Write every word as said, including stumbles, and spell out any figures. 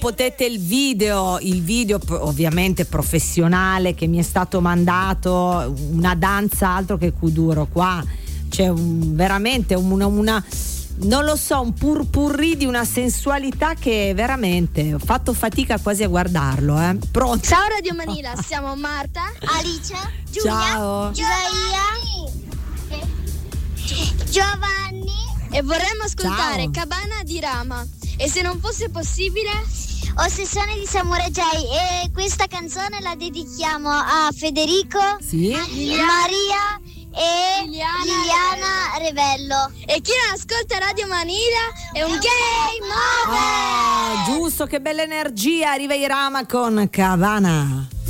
potete il video, il video ovviamente professionale che mi è stato mandato, una danza altro che Kuduro, qua c'è un, veramente una, una non lo so, un purpurri di una sensualità che veramente ho fatto fatica quasi a guardarlo, eh. Pronto? Ciao Radio Manila, siamo Marta, Alice, Giulia, ciao. Giulia, Giovanni e vorremmo ascoltare ciao. Cabana di Rama. E se non fosse possibile, Ossessione di Samurai J. E questa canzone la dedichiamo a Federico, sì? a Maria e Liliana, Liliana Revello. E chi non ascolta Radio Manila è un game over. Oh, giusto, che bella energia. Arriva Irama con Cabana.